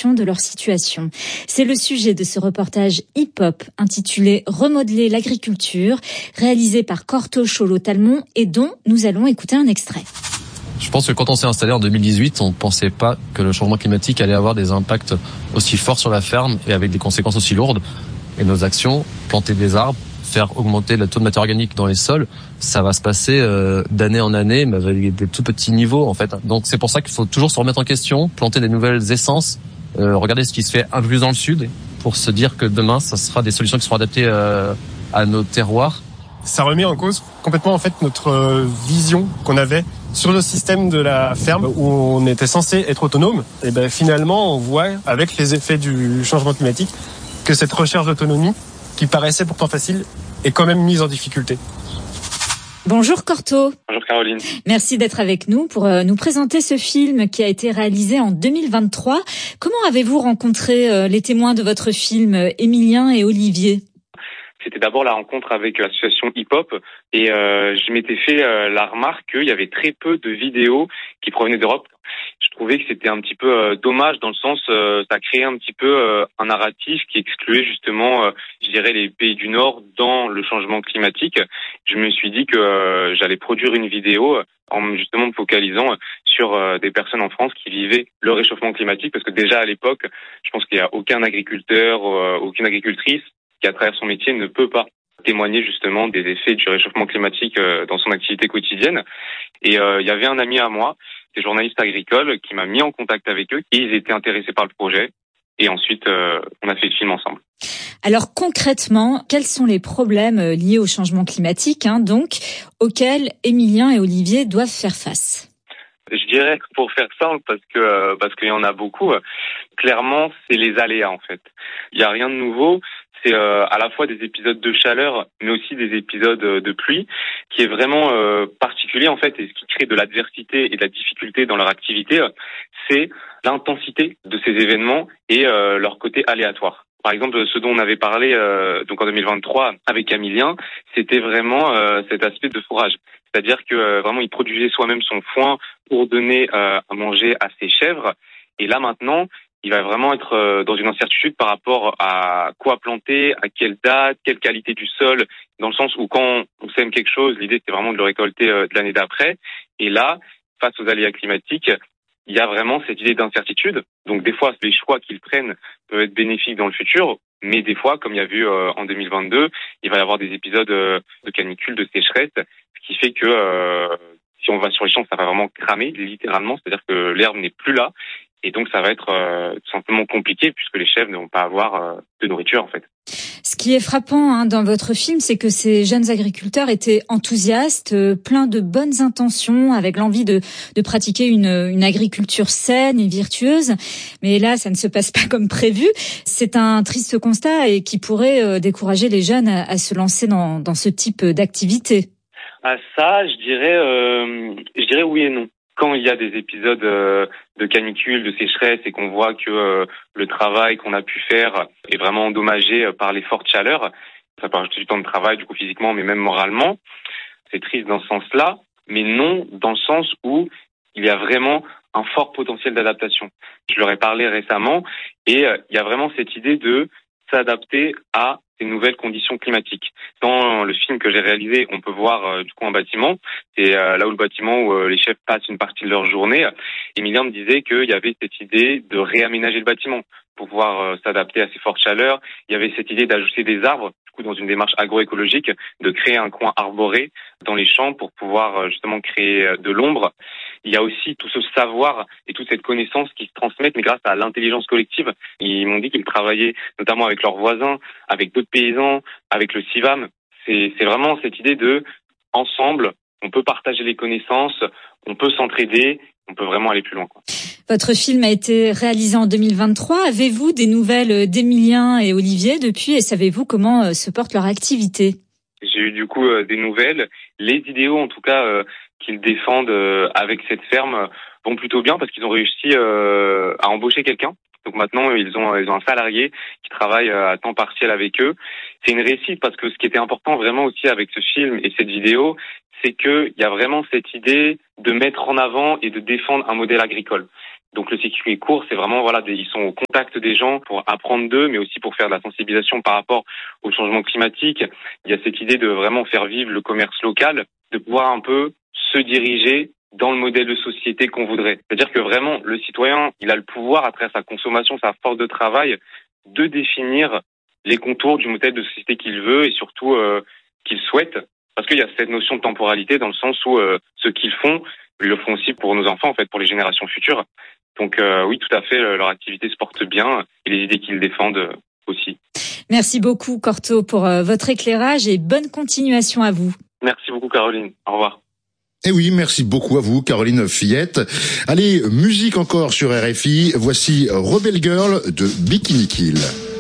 l'amélioration de leur situation. C'est le sujet de ce reportage hip-hop intitulé « Remodeler l'agriculture » réalisé par Corto Cholo-Talmont et dont nous allons écouter un extrait. Je pense que quand on s'est installé en 2018, on ne pensait pas que le changement climatique allait avoir des impacts aussi forts sur la ferme et avec des conséquences aussi lourdes. Et nos actions, planter des arbres, faire augmenter le taux de matière organique dans les sols, ça va se passer d'année en année, mais avec des tout petits niveaux en fait. Donc c'est pour ça qu'il faut toujours se remettre en question, planter des nouvelles essences, regarder ce qui se fait un peu plus dans le sud, pour se dire que demain, ça sera des solutions qui seront adaptées à nos terroirs. Ça remet en cause complètement en fait notre vision qu'on avait sur le système de la ferme où on était censé être autonome. Et ben finalement, on voit avec les effets du changement climatique que cette recherche d'autonomie, qui paraissait pourtant facile, est quand même mise en difficulté. Bonjour Corto. Bonjour Caroline. Merci d'être avec nous pour nous présenter ce film qui a été réalisé en 2023. Comment avez-vous rencontré les témoins de votre film, Émilien et Olivier ? C'était d'abord la rencontre avec l'association hip-hop et je m'étais fait la remarque qu'il y avait très peu de vidéos qui provenaient d'Europe. Je trouvais que c'était un petit peu dommage dans le sens ça créait un petit peu un narratif qui excluait justement je dirais les pays du Nord dans le changement climatique. Je me suis dit que j'allais produire une vidéo en justement me focalisant sur des personnes en France qui vivaient le réchauffement climatique parce que déjà à l'époque, je pense qu'il n'y a aucun agriculteur, aucune agricultrice qui à travers son métier ne peut pas témoigner justement des effets du réchauffement climatique dans son activité quotidienne. Et il y avait un ami à moi, des journalistes agricoles, qui m'a mis en contact avec eux et ils étaient intéressés par le projet. Et ensuite, on a fait le film ensemble. Alors concrètement, quels sont les problèmes liés au changement climatique, donc, auxquels Émilien et Olivier doivent faire face ? Je dirais que pour faire simple, parce qu'il y en a beaucoup, clairement, c'est les aléas en fait. Il n'y a rien de nouveau. C'est à la fois des épisodes de chaleur, mais aussi des épisodes de pluie, qui est vraiment particulier en fait, et ce qui crée de l'adversité et de la difficulté dans leur activité, c'est l'intensité de ces événements et leur côté aléatoire. Par exemple, ce dont on avait parlé donc en 2023 avec Émilien, c'était vraiment cet aspect de fourrage. C'est-à-dire que vraiment, il produisait soi-même son foin pour donner à manger à ses chèvres. Et là maintenant, il va vraiment être dans une incertitude par rapport à quoi planter, à quelle date, quelle qualité du sol, dans le sens où quand on sème quelque chose, l'idée c'est vraiment de le récolter de l'année d'après. Et là, face aux aléas climatiques, il y a vraiment cette idée d'incertitude. Donc des fois, les choix qu'ils prennent peuvent être bénéfiques dans le futur, mais des fois, comme il y a vu en 2022, il va y avoir des épisodes de canicule, de sécheresse, ce qui fait que si on va sur les champs, ça va vraiment cramer, littéralement, c'est-à-dire que l'herbe n'est plus là. Et donc, ça va être tout simplement compliqué puisque les chèvres ne vont pas avoir de nourriture, en fait. Ce qui est frappant dans votre film, c'est que ces jeunes agriculteurs étaient enthousiastes, pleins de bonnes intentions, avec l'envie de pratiquer une agriculture saine et virtueuse. Mais là, ça ne se passe pas comme prévu. C'est un triste constat et qui pourrait décourager les jeunes à se lancer dans ce type d'activité. À ça, je dirais oui et non. Quand il y a des épisodes de canicule, de sécheresse et qu'on voit que le travail qu'on a pu faire est vraiment endommagé par les fortes chaleurs, ça peut rajouter du temps de travail, du coup physiquement, mais même moralement, c'est triste dans ce sens-là, mais non dans le sens où il y a vraiment un fort potentiel d'adaptation. Je leur ai parlé récemment et il y a vraiment cette idée de s'adapter à ces nouvelles conditions climatiques. Dans le film que j'ai réalisé, on peut voir du coup un bâtiment. C'est là où le bâtiment où les chefs passent une partie de leur journée. Émilien me disait qu'il y avait cette idée de réaménager le bâtiment pour pouvoir s'adapter à ces fortes chaleurs. Il y avait cette idée d'ajouter des arbres, du coup dans une démarche agroécologique, de créer un coin arboré dans les champs pour pouvoir justement créer de l'ombre. Il y a aussi tout ce savoir et toute cette connaissance qui se transmettent, mais grâce à l'intelligence collective. Ils m'ont dit qu'ils travaillaient notamment avec leurs voisins, avec d'autres paysans, avec le CIVAM. C'est vraiment cette idée de ensemble, on peut partager les connaissances, on peut s'entraider, on peut vraiment aller plus loin, quoi. Votre film a été réalisé en 2023. Avez-vous des nouvelles d'Émilien et Olivier depuis et savez-vous comment se porte leur activité ? J'ai eu du coup des nouvelles. Les idéaux, en tout cas, qu'ils défendent avec cette ferme vont plutôt bien parce qu'ils ont réussi à embaucher quelqu'un. Donc maintenant, ils ont un salarié qui travaille à temps partiel avec eux. C'est une réussite parce que ce qui était important vraiment aussi avec ce film et cette vidéo, c'est qu'il y a vraiment cette idée de mettre en avant et de défendre un modèle agricole. Donc le circuit court, c'est vraiment ils sont au contact des gens pour apprendre d'eux, mais aussi pour faire de la sensibilisation par rapport au changement climatique. Il y a cette idée de vraiment faire vivre le commerce local, de pouvoir un peu se diriger dans le modèle de société qu'on voudrait. C'est-à-dire que vraiment, le citoyen, il a le pouvoir, à travers sa consommation, sa force de travail, de définir les contours du modèle de société qu'il veut et surtout qu'il souhaite. Parce qu'il y a cette notion de temporalité dans le sens où ce qu'ils font, ils le font aussi pour nos enfants, en fait, pour les générations futures. Donc oui, tout à fait, leur activité se porte bien et les idées qu'ils défendent aussi. Merci beaucoup, Corto, pour votre éclairage et bonne continuation à vous. Merci beaucoup, Caroline. Au revoir. Eh oui, merci beaucoup à vous, Caroline Fillette. Allez, musique encore sur RFI. Voici Rebel Girl de Bikini Kill.